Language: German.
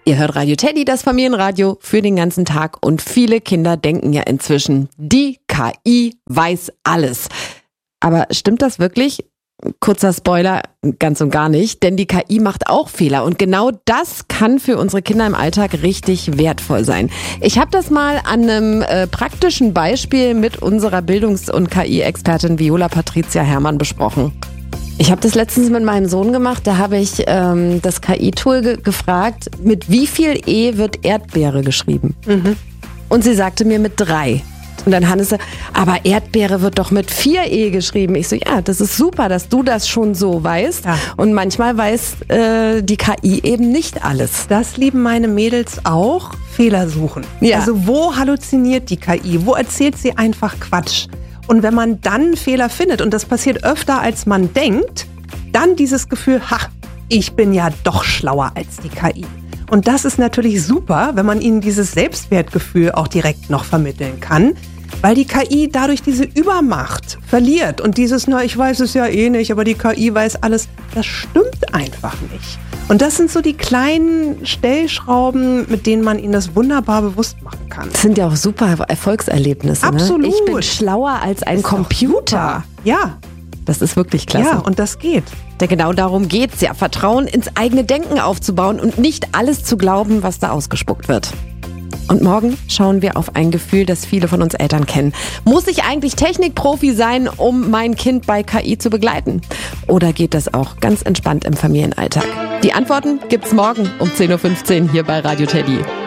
Ihr hört Radio Teddy, das Familienradio für den ganzen Tag. Und viele Kinder denken ja inzwischen, die KI weiß alles. Aber stimmt das wirklich? Kurzer Spoiler, ganz und gar nicht, denn die KI macht auch Fehler und genau das kann für unsere Kinder im Alltag richtig wertvoll sein. Ich habe das mal an einem praktischen Beispiel mit unserer Bildungs- und KI-Expertin Viola Patricia Herrmann besprochen. Ich habe das letztens mit meinem Sohn gemacht, da habe ich das KI-Tool gefragt, mit wie viel E wird Erdbeere geschrieben? Und sie sagte mir mit 3. Und dann Hannes, aber Erdbeere wird doch mit 4 E geschrieben. Ich so, ja, das ist super, dass du das schon so weißt. Ja. Und manchmal weiß die KI eben nicht alles. Das lieben meine Mädels auch, Fehler suchen. Ja. Also wo halluziniert die KI? Wo erzählt sie einfach Quatsch? Und wenn man dann Fehler findet, und das passiert öfter als man denkt, dann dieses Gefühl, ich bin ja doch schlauer als die KI. Und das ist natürlich super, wenn man ihnen dieses Selbstwertgefühl auch direkt noch vermitteln kann, weil die KI dadurch diese Übermacht verliert. Und dieses, ich weiß es ja eh nicht, aber die KI weiß alles, das stimmt einfach nicht. Und das sind so die kleinen Stellschrauben, mit denen man ihnen das wunderbar bewusst machen kann. Das sind ja auch super Erfolgserlebnisse. Absolut. Ne? Ich bin schlauer als ein Computer. Ja. Das ist wirklich klasse. Ja, und das geht. Denn genau darum geht's ja, Vertrauen ins eigene Denken aufzubauen und nicht alles zu glauben, was da ausgespuckt wird. Und morgen schauen wir auf ein Gefühl, das viele von uns Eltern kennen. Muss ich eigentlich Technikprofi sein, um mein Kind bei KI zu begleiten? Oder geht das auch ganz entspannt im Familienalltag? Die Antworten gibt's morgen um 10.15 Uhr hier bei Radio Teddy.